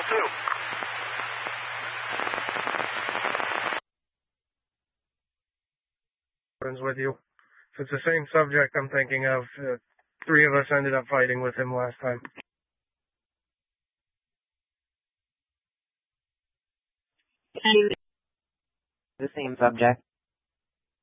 too. With you. If it's the same subject I'm thinking of, 3 of us ended up fighting with him last time. The same subject.